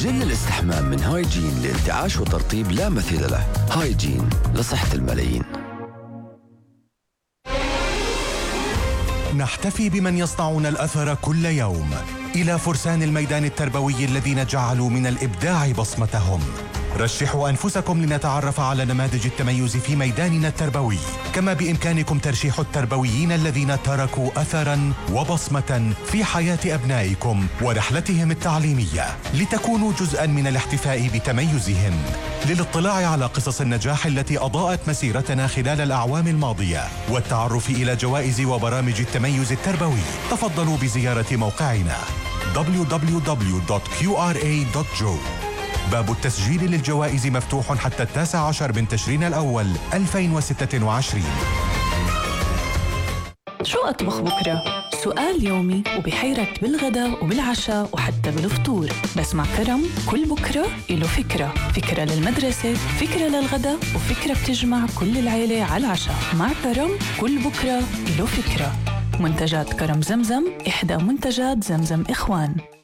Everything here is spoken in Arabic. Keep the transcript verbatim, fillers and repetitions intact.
جل الاستحمام من هايجين لانتعاش وترطيب لا مثيل له. هايجين لصحة الملايين. نحتفي بمن يصنعون الأثر كل يوم، إلى فرسان الميدان التربوي الذين جعلوا من الإبداع بصمتهم. رشحوا أنفسكم لنتعرف على نماذج التميز في ميداننا التربوي، كما بإمكانكم ترشيح التربويين الذين تركوا أثراً وبصمة في حياة أبنائكم ورحلتهم التعليمية، لتكونوا جزءاً من الاحتفاء بتميزهم. للاطلاع على قصص النجاح التي أضاءت مسيرتنا خلال الأعوام الماضية والتعرف إلى جوائز وبرامج التميز التربوي، تفضلوا بزيارة موقعنا دبليو دبليو دبليو دوت كيو آر إيه دوت جو. باب التسجيل للجوائز مفتوح حتى التاسع عشر من تشرين الأول ألفين وستة وعشرين. شو أطبخ بكرة؟ سؤال يومي وبحيرك بالغداء وبالعشاء وحتى بالفطور. بس مع كرم كل بكرة إله فكرة، فكرة للمدرسة، فكرة للغداء، وفكرة بتجمع كل العيلة على العشاء. مع كرم كل بكرة إله فكرة. منتجات كرم زمزم، إحدى منتجات زمزم إخوان.